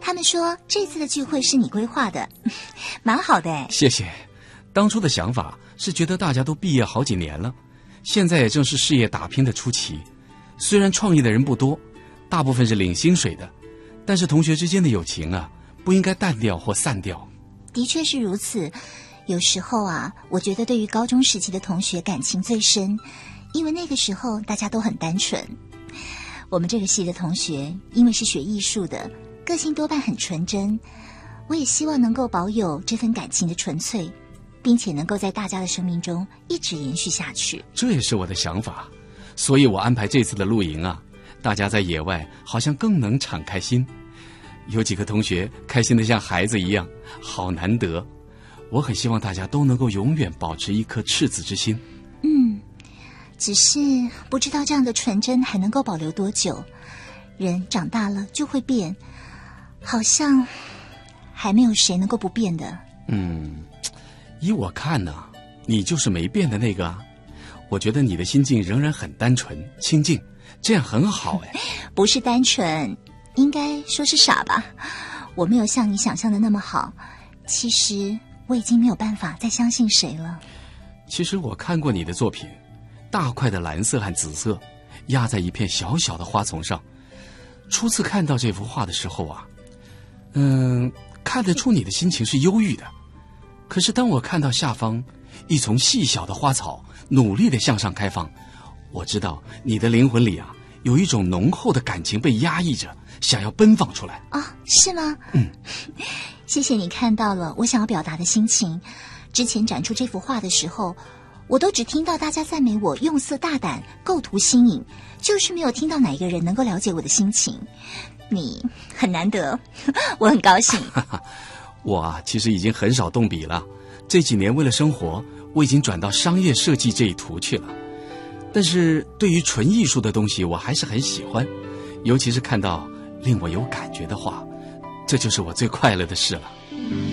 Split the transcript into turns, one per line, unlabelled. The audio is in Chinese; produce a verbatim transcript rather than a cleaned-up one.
他们说这次的聚会是你规划的，蛮好的哎。
谢谢。当初的想法是觉得大家都毕业好几年了，现在也正是事业打拼的初期。虽然创业的人不多，大部分是领薪水的，但是同学之间的友情啊，不应该淡掉或散掉。
的确是如此。有时候啊，我觉得对于高中时期的同学感情最深，因为那个时候大家都很单纯。我们这个系的同学因为是学艺术的，个性多半很纯真，我也希望能够保有这份感情的纯粹，并且能够在大家的生命中一直延续下去。
这也是我的想法，所以我安排这次的露营啊，大家在野外好像更能敞开心。有几个同学开心得像孩子一样，好难得。我很希望大家都能够永远保持一颗赤子之心。
嗯，只是不知道这样的纯真还能够保留多久。人长大了就会变，好像还没有谁能够不变的。
嗯，依我看呢、啊，你就是没变的那个啊。我觉得你的心境仍然很单纯清净，这样很好哎。
不是单纯，应该说是傻吧。我没有像你想象的那么好，其实我已经没有办法再相信谁了。
其实我看过你的作品，大块的蓝色和紫色压在一片小小的花丛上。初次看到这幅画的时候啊，嗯，看得出你的心情是忧郁的。可是当我看到下方一丛细小的花草努力地向上开放，我知道你的灵魂里啊，有一种浓厚的感情被压抑着，想要奔放出来。
啊、哦，是吗？
嗯，
谢谢你看到了我想要表达的心情。之前展出这幅画的时候，我都只听到大家赞美我用色大胆，构图新颖，就是没有听到哪一个人能够了解我的心情。你很难得，我很高兴。
我啊，其实已经很少动笔了。这几年为了生活，我已经转到商业设计这一途去了。但是对于纯艺术的东西，我还是很喜欢，尤其是看到令我有感觉的画，这就是我最快乐的事了。